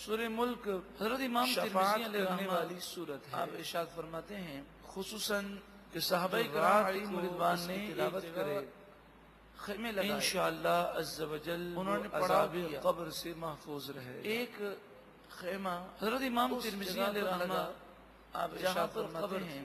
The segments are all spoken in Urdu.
سورہ ملک حضرت امام شفاعت ترمذی علیہ کرنے رحمہ والی سورت ہے۔ آپ ارشاد فرماتے ہیں خصوصاً کہ صحابہ جو کرام رات علیہ کو رضوان اس نے کی تلاوت ایک کرے، جگہ خیمے لگائے، انشاءاللہ عز و جل انہوں نے وہ پڑاؤ عذاب کیا، قبر سے محفوظ رہے گا۔ ایک خیمہ حضرت امام اس ترمذی جگہ علیہ پر رحمہ لگا آپ جہاں ارشاد پر فرماتے قبر ہیں تھی،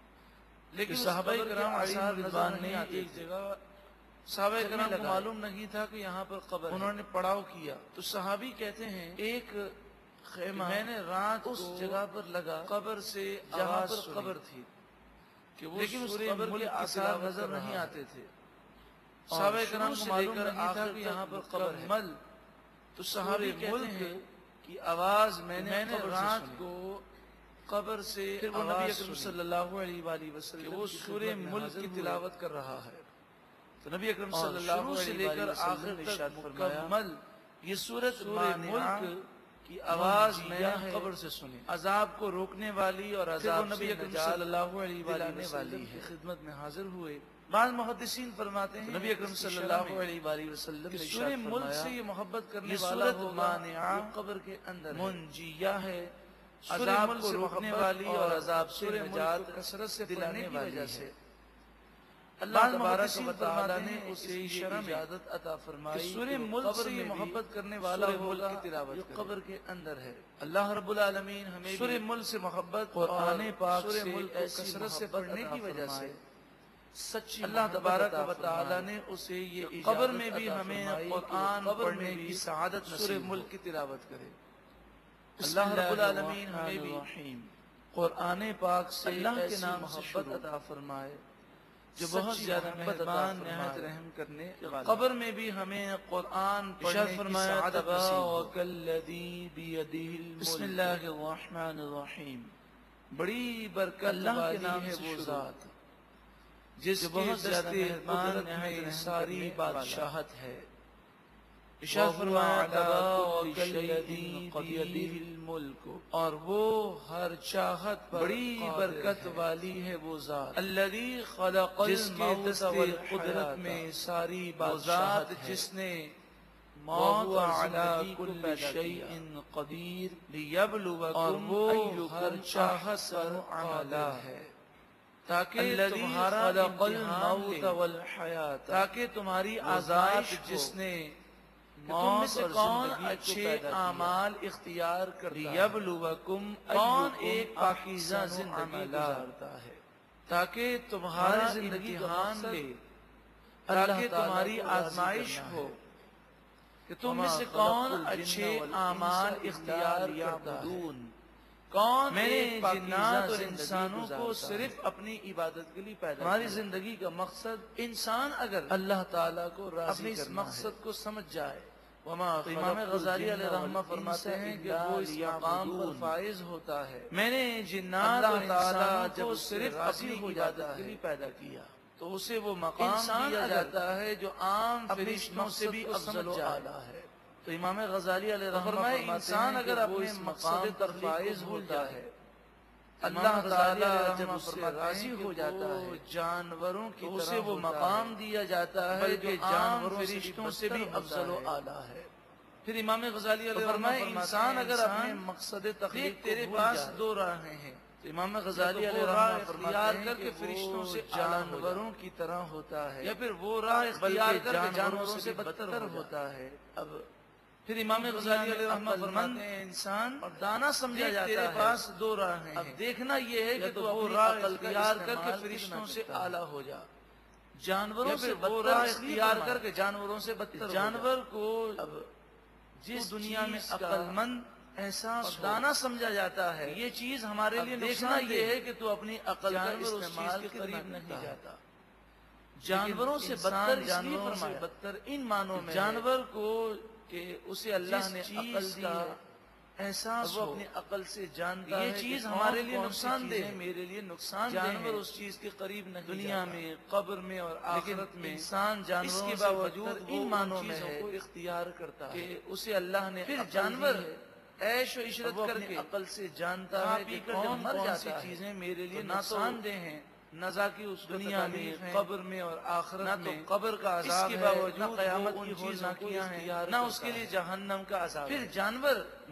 لیکن اس صحابہ قبر کے کرام علیہ آثار نظر رضوان نہیں نے آتے ایک تھے۔ جگہ صحابہ خیمے کرام کو لگائے، معلوم نہیں تھا کہ یہاں پر قبر ہے، انہوں نے پڑاؤ کیا تو صحابی کہتے ہیں ایک خیمہ میں نے رات اس کو جگہ پر لگا قبر سے جہاں آواز پر سنی قبر تھی کہ وہ لیکن اس سورہ قبر ملک کے کی آثار تلاوت نظر کر رہا نہیں ہے۔ آتے تھے، اور صحابہ شروع کرام کو سے لے معلوم کر نہیں تھا آخر کہ تک یہاں پر قبر ہے، مکمل تو صحابی سورہ کہتے ملک ہیں کی آواز میں نے میں نے قبر سے رات سنی۔ کو قبر سے پھر وہ نبی آواز اکرم سنی صلی اللہ علیہ وآلہ کہ وسلم وہ کی سورہ خدمت میں ملک حاضر کی ہوئے، تلاوت کر رہا ہے، تو نبی اکرم اور صلی اللہ شروع سے لے علیہ کر وآلہ آخر وسلم نے تک ارشاد فرمایا مکمل یہ سورۃ سورہ مانعہ ملک کی آواز میں منجیہ نے ہے، قبر سے سنی، عذاب کو روکنے والی اور پھر وہ عذاب نبی سے اکرم نجات صلی اللہ علیہ وآلہ دلانے والی وسلم ہے۔ کی خدمت میں حاضر ہوئے۔ بعض محدثین فرماتے ہیں نبی اکرم صلی اللہ علیہ وآلہ وسلم کہ نے سورہ ارشاد ملک فرمایا سے یہ محبت کرنے یہ والا سورۃ ہوگا مانعہ جو قبر کے اندر ہے، منجیہ ہے، سورہ عذاب ملک کو سے روکنے محبت والی اور عذاب سے سورہ ملک کو نجات کثرت سے دلانے پڑھنے کی والی وجہ ہے۔ سے اللہ بعض تبارک محدثین و تعالی فرماتے نے ہیں اسے اس یہ شرح میں اجازت عطا فرمائی کہ سورہ کہ وہ ملک قبر سے یہ میں بھی محبت کرنے والا سورہ ملک ہوگا کی تلاوت جو کرے۔ قبر کے اندر ہے۔ اللہ رب العالمین ہمیں سورہ بھی ملک سے محبت قرآن اور پاک سورہ سے ملک کو ایسی کثرت سے محبت پڑھنے عطا کی وجہ سے فرمائے، سچی اللہ محبت تبارک عطا و تعالی فرمائے نے اسے یہ کہ قبر اجازت میں بھی عطا ہمیں فرمائی کہ وہ قرآن قبر میں پڑھنے بھی کی سعادت سورہ نصیب ہو۔ ملک کی تلاوت کرے۔ بسم اللہ رب اللہ العالمین ہمیں الرحمن بھی الرحیم۔ قرآن پاک سے اللہ کے ایسی نام سے محبت شروع عطا فرمائے جو بہت سچی زیادہ محبت عطا مہربان فرمائے، نہایت رحم کرنے کہ والا۔ قبر میں بھی ہمیں قرآن ارشاد پڑھنے کی فرمایا سعادت نصیب ہو۔ تبارک الذی بیدہ الملک۔ بسم اللہ الرحمن الرحیم۔ بڑی برکت اللہ کے والی نام ہے سے وہ شروع، ذات جس جو کے بہت زیادہ دستے مہربان قدرت نہایت میں رحم ساری کرنے والا۔ بادشاہت ہے۔ ارشاد فرمایا تبارک تبارک الذی الذی بیدہ بیدہ الملک، اور وہ ہر چاہت پر بڑی قادر برکت ہے۔ والی ہے وہ ذات الذی خلق جس کے الموت دستے والحیات، قدرت میں ساری وہ بادشاہت ذات ہے، جس نے موت وَهُوَ اور عَلَى زندگی کو كُلِّ پیدا شَيْءٍ کیا، قدیر، اور لِيَبْلُوَكُمْ وہ أَيُّكُمْ ہر چاہت أَحْسَنُ پر عَمَلًا، قادر ہے، تاکہ الذی تمہارا خلق امتحان الموت لے، والحیات، تاکہ تمہاری وہ آزمائش ذات ہو جس نے کہ تم میں موت سے اور کون زندگی کو اچھے پیدا کیا، اعمال اختیار کرتا ہے، لِيَبْلُوَكُمْ کون أَيُّكُمْ ایک پاکیزہ أَحْسَنُ زندگی عَمَلًا، گزارتا ہے، تاکہ تمہارا ہماری زندگی کا امتحان مقصد لے، اللہ تاکہ تعالیٰ تمہاری کو راضی آزمائش کرنا ہو ہے۔ کہ تم میں وَمَا سے خَلَقْتُ کون الْجِنَّ اچھے وَالْإِنسَ اعمال إِلَّا اختیار کرتا ہے، لِيَعْبُدُونَ، کون میں نے ایک جنات پاکیزہ اور زندگی انسانوں کو گزارتا صرف ہے۔ اپنی عبادت کے لیے پیدا ہماری کیا۔ زندگی کا مقصد انسان اگر اللہ تعالیٰ کو راضی اپنے اس کرنا مقصد ہے۔ کو سمجھ جائے، وما تو امام خلقت غزالی علیہ الجن رحمہ فرماتے والانس ہیں کہ الا وہ اس مقام پر لیعبدون۔ فائز ہوتا ہے۔ میں نے جنات اور اللہ تعالیٰ انسانوں جب کو اس سے صرف راضی اپنی ہو جاتا عبادت کے ہے لیے پیدا کیا، تو اسے وہ مقام انسان دیا اگر جاتا ہے جو عام اپنے اس فرشتوں سے بھی مقصد کو افضل و سمجھ جائے، اعلیٰ ہے۔ تو امام غزالی علیہ تو رحمہ فرمائے فرماتے انسان ہیں کہ اگر وہ اپنے اس مقصد مقام پر تخلیق کو فائز بھول ہوتا جائے، ہے، اللہ امام غزالی تعالیٰ علیہ جب رحمہ اس سے فرماتے راضی ہیں کہ ہو جاتا وہ ہے جانوروں کی تو طرح اسے وہ ہوتا مقام ہے، دیا جاتا ہے بلکہ جو جانوروں عام سے فرشتوں سے بھی بدتر افضل و ہوتا ہے۔ اعلیٰ ہے۔ پھر امام غزالی تو علیہ فرمائے رحمہ فرماتے انسان ہیں اگر اپنے مقصد تخلیق کو تیرے بھول پاس جائے، دو راہیں ہیں، تو امام یا غزالی تو علیہ وہ رحمہ راہ فرماتے اختیار ہیں کر کہ کے فرشتوں سے جانوروں کی طرح ہوتا ہے، یا پھر وہ راہ اختیار بلکہ کر کے جانوروں سے بدتر ہوتا ہے۔ اب پھر امام غزالی علیہ رحمہ عقل مند فرماتے ہیں انسان اور دانا سمجھا جاتا تیرے ہے، پاس دو راہیں ہیں، اب دیکھنا یہ ہے یا کہ تو تو وہ اپنی راہ عقل کا اختیار کر کے استعمال فرشتوں کتنا سے کرتا ہے۔ اعلیٰ ہو جا، جانوروں یا سے پھر وہ بدتر راہ اس لیے اختیار فرمایا کر کے جانوروں سے بدتر ہو جا۔ جانور کو اب جس دنیا میں چیز کا عقل مند احساس اور ہو، دانا سمجھا جاتا ہے، یہ چیز ہمارے اب لیے دیکھنا نقصان یہ دہ ہے کہ تو اپنی عقل کا جانور اس استعمال چیز کے کرنا قریب نہیں کرتا ہے۔ جاتا۔ جانوروں سے لیکن بدتر انسان اس لیے جانوروں سے فرمایا بدتر ان معنوں میں ہے جانور کو کہ اسے اللہ جس نے چیز عقل دی کا ہے، احساس وہ ہو، اپنی عقل سے جانتا یہ ہے چیز کہ ہمارے کون لیے کون سی نقصان دہ چیزیں ہے، میرے لیے نقصان دہ جانور ہیں، اس چیز کے قریب نہیں دنیا جاتا۔ میں، قبر میں اور لیکن آخرت میں انسان اس جانوروں کے سے باوجود بدتر وہ ان معنوں میں چیزوں ہے کو اختیار کرتا کہ ہے اسے اللہ نے پھر عقل جانور دی ہے، عیش و عشرت وہ کر اپنی کے عقل سے جانتا کھا ہے پی کہ کر جب کون مر کون جاتا سی ہے چیزیں میرے لیے تو نہ تو نقصان دہ ہیں، نزا کی اس دنیا میں، میں قبر میں اور نہ آخرت تو میں، قبر کا اس عذاب کے ہے، باوجود نہ قیامت وہ کی ان چیزوں کو ہولناکیاں ہیں، اختیار نہ اس کرتا کے لیے ہے۔ جہنم کا عذاب پھر ہے۔ جانور